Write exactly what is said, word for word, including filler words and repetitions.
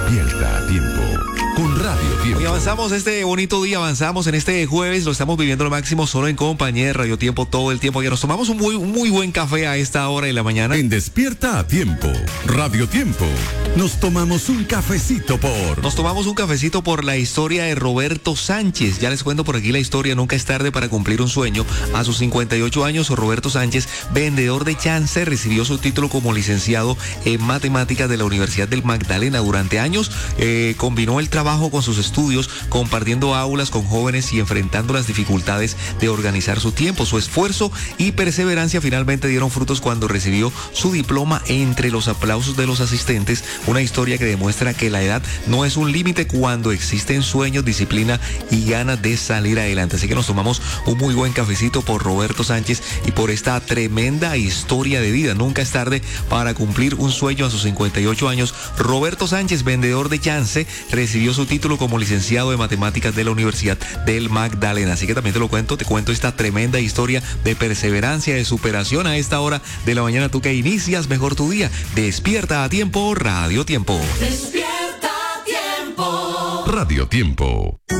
Despierta a tiempo con Radio Tiempo. Hoy avanzamos este bonito día, avanzamos en este jueves, lo estamos viviendo al máximo solo en compañía de Radio Tiempo todo el tiempo. Ya nos tomamos un muy, muy buen café a esta hora de la mañana. En Despierta a Tiempo, Radio Tiempo, nos tomamos un cafecito por... Nos tomamos un cafecito por la historia de Roberto Sánchez. Ya les cuento por aquí la historia, nunca es tarde para cumplir un sueño. A sus cincuenta y ocho años, Roberto Sánchez, vendedor de chance, recibió su título como licenciado en matemáticas de la Universidad del Magdalena. Durante años eh, combinó el trabajo con sus estudios, compartiendo aulas con jóvenes y enfrentando las dificultades de organizar su tiempo. Su esfuerzo y perseverancia finalmente dieron frutos cuando recibió su diploma entre los aplausos de los asistentes. Una historia que demuestra que la edad no es un límite cuando existen sueños, disciplina y ganas de salir adelante. Así que nos tomamos un muy buen cafecito por Roberto Sánchez y por esta tremenda historia de vida. Nunca es tarde para cumplir un sueño a sus cincuenta y ocho años. Roberto Sánchez, vendedor de chance, recibió su título como licenciado de matemáticas de la Universidad del Magdalena. Así que también te lo cuento, te cuento esta tremenda historia de perseverancia, de superación a esta hora de la mañana. Tú que inicias mejor tu día. Despierta a tiempo, Radio Tiempo. Despierta a tiempo. Radio Tiempo.